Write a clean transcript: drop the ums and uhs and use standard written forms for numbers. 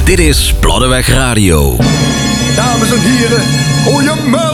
Dit is Pladdeweg Radio. Dames en heren, goeiemorgen.